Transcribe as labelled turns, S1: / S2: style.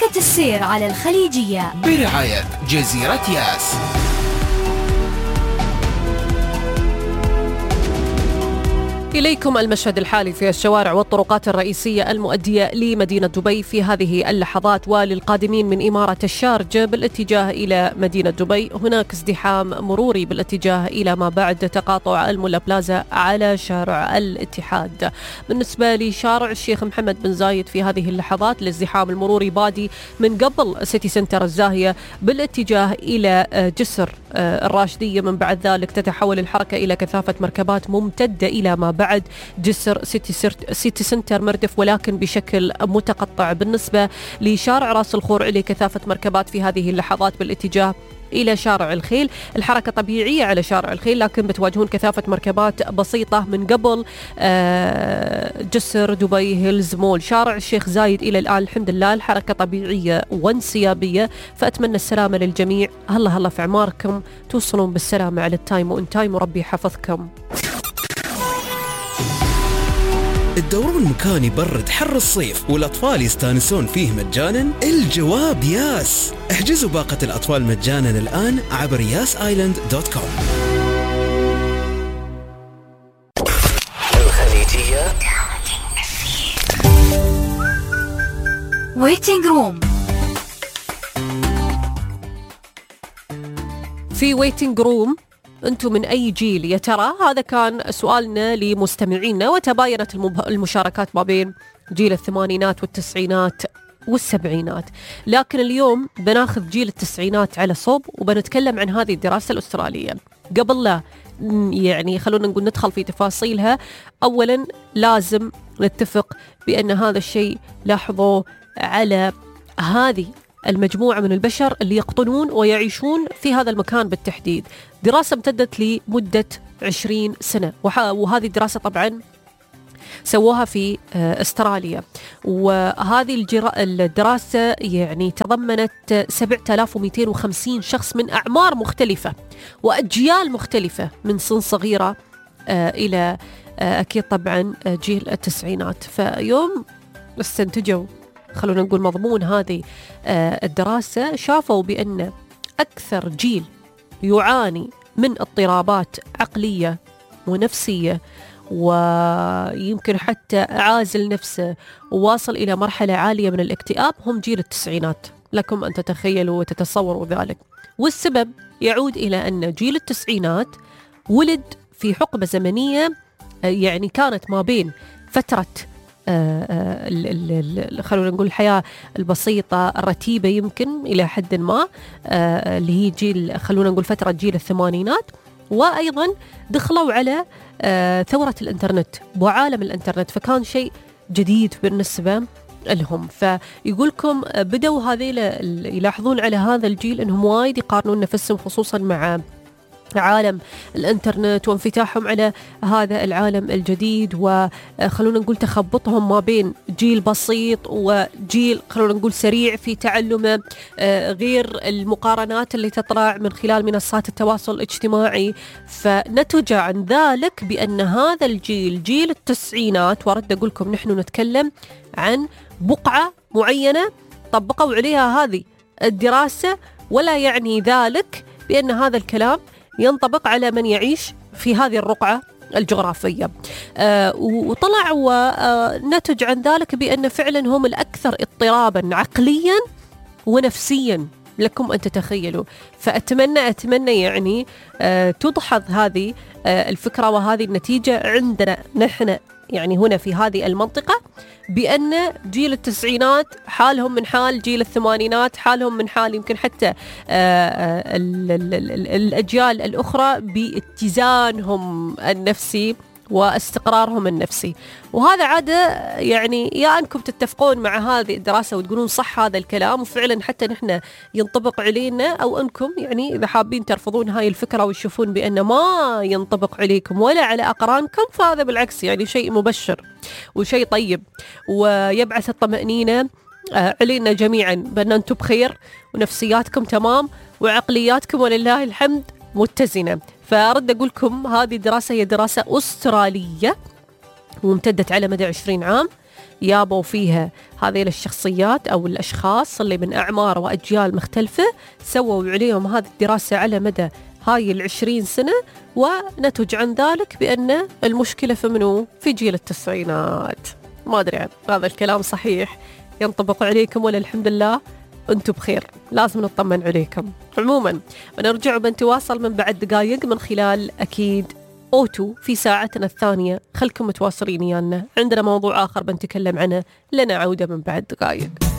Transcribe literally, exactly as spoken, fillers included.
S1: حركة السير على الخليجية
S2: برعاية جزيرة ياس.
S3: إليكم المشهد الحالي في الشوارع والطرقات الرئيسية المؤدية لمدينة دبي في هذه اللحظات، وللقادمين من إمارة الشارجة بالاتجاه إلى مدينة دبي هناك ازدحام مروري بالاتجاه إلى ما بعد تقاطع المولا بلازا على شارع الاتحاد. بالنسبة لشارع الشيخ محمد بن زايد في هذه اللحظات الازدحام المروري بادي من قبل سيتي سنتر الزاهية بالاتجاه إلى جسر الراشدية، من بعد ذلك تتحول الحركة إلى كثافة مركبات ممتدة إلى ما بعد جسر سيتي, سيتي سنتر مردف ولكن بشكل متقطع. بالنسبة لشارع راس الخور إلى كثافة مركبات في هذه اللحظات بالاتجاه إلى شارع الخيل، الحركة طبيعية على شارع الخيل لكن بتواجهون كثافة مركبات بسيطة من قبل جسر دبي هيلز مول. شارع الشيخ زايد إلى الآن الحمد لله الحركة طبيعية وانسيابية، فأتمنى السلامة للجميع. هلا هلا في عماركم، توصلون بالسلامة على التايم وإن تايم وربي حفظكم.
S4: الدورون مكان يبرد حر الصيف والأطفال يستانسون فيه مجانا؟ الجواب ياس. احجزوا باقة الأطفال مجانا الآن عبر ياس آيلاند دوت كوم.
S2: الخليجية
S1: ويتنج روم.
S3: في ويتنج روم أنتم من أي جيل يا ترى؟ هذا كان سؤالنا لمستمعينا، وتباينت المشاركات ما بين جيل الثمانينات والتسعينات والسبعينات، لكن اليوم بناخذ جيل التسعينات على صوب وبنتكلم عن هذه الدراسة الأسترالية. قبل لا يعني خلونا نقول ندخل في تفاصيلها، أولا لازم نتفق بأن هذا الشيء لاحظوا على هذه المجموعة من البشر اللي يقطنون ويعيشون في هذا المكان بالتحديد. دراسة امتدت لمدة عشرين سنة، وهذه الدراسة طبعا سووها في استراليا، وهذه الدراسة يعني تضمنت سبعة آلاف ومئتين وخمسين شخص من أعمار مختلفة وأجيال مختلفة من سن صغيرة إلى أكيد طبعا جيل التسعينات. فيوم استنتجوا خلونا نقول مضمون هذه الدراسة، شافوا بأن أكثر جيل يعاني من اضطرابات عقلية ونفسية ويمكن حتى عازل نفسه وواصل إلى مرحلة عالية من الاكتئاب هم جيل التسعينات. لكم أن تتخيلوا وتتصوروا ذلك، والسبب يعود إلى أن جيل التسعينات ولد في حقبة زمنية يعني كانت ما بين فترة خلونا نقول الحياة البسيطة الرتيبة يمكن إلى حد ما اللي هي جيل خلونا نقول فترة جيل الثمانينات، وأيضا دخلوا على ثورة الإنترنت وعالم الإنترنت، فكان شيء جديد بالنسبة لهم. فيقولكم بدأوا هذيل يلاحظون على هذا الجيل أنهم وايد يقارنون نفسهم خصوصا مع عالم الانترنت وانفتاحهم على هذا العالم الجديد، وخلونا نقول تخبطهم ما بين جيل بسيط وجيل خلونا نقول سريع في تعلمه، غير المقارنات اللي تطلع من خلال منصات التواصل الاجتماعي. فنتج عن ذلك بأن هذا الجيل جيل التسعينات، وارد أقول لكم نحن نتكلم عن بقعة معينة طبقوا عليها هذه الدراسة، ولا يعني ذلك بأن هذا الكلام ينطبق على من يعيش في هذه الرقعة الجغرافية. آه وطلع ونتج عن ذلك بأن فعلا هم الأكثر اضطرابا عقليا ونفسيا، لكم أن تتخيلوا. فأتمنى أتمنى يعني آه تدحض هذه آه الفكرة وهذه النتيجة عندنا نحن يعني هنا في هذه المنطقة، بأن جيل التسعينات حالهم من حال جيل الثمانينات، حالهم من حال يمكن حتى الأجيال الأخرى باتزانهم النفسي واستقرارهم النفسي. وهذا عادة يعني يا أنكم تتفقون مع هذه الدراسة وتقولون صح هذا الكلام وفعلا حتى نحن ينطبق علينا، أو أنكم يعني إذا حابين ترفضون هاي الفكرة وتشوفون بأن ما ينطبق عليكم ولا على أقرانكم، فهذا بالعكس يعني شيء مبشر وشيء طيب ويبعث الطمأنينة علينا جميعا بأن أنتم بخير ونفسياتكم تمام وعقلياتكم ولله الحمد متزنة. فأرد أقول لكم هذه الدراسة هي دراسة أسترالية وامتدت على مدى عشرين عام، يابوا فيها هذه الشخصيات أو الأشخاص اللي من أعمار وأجيال مختلفة، سووا عليهم هذه الدراسة على مدى هاي العشرين سنة، ونتج عن ذلك بأن المشكلة في منو؟ في جيل التسعينات. ما أدري عن هذا الكلام صحيح ينطبق عليكم ولا الحمد لله أنتم بخير، لازم نطمن عليكم. عموما بنرجع وبنتواصل من بعد دقايق من خلال أكيد أوتو في ساعتنا الثانية. خلكم متواصلين يانا، عندنا موضوع آخر بنتكلم عنه، لنا عودة من بعد دقايق.